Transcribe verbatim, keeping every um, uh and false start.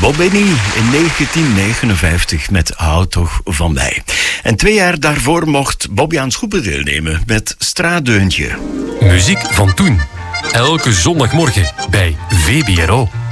Bob Benny in negentien negenenvijftig met Houd toch van mij. En twee jaar daarvoor mocht Bobby aan Schoepen deelnemen met Straatdeuntje. Muziek van toen. Elke zondagmorgen bij V B R O.